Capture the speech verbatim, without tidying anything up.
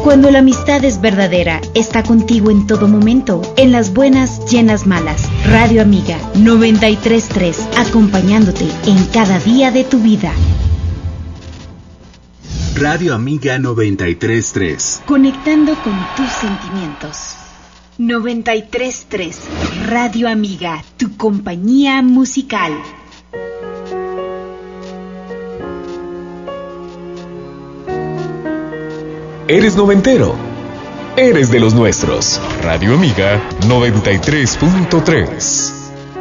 Cuando la amistad es verdadera, está contigo en todo momento, en las buenas y en las malas. Radio Amiga noventa y tres punto tres, acompañándote en cada día de tu vida. Radio Amiga noventa y tres punto tres. Conectando con tus sentimientos. noventa y tres punto tres. Radio Amiga, tu compañía musical. ¿Eres noventero? Eres de los nuestros. Radio Amiga noventa y tres punto tres.